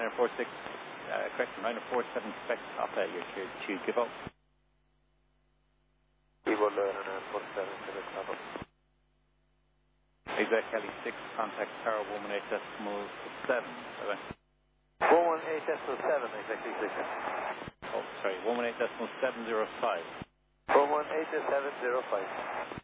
946, correction, 947, spec up there, you're cleared to give up. Evo 947, Quebec, up. Exact Kelly 6, contact tower 118.7. 118.7, exactly 6. Oh, sorry, 118.705. 118.705.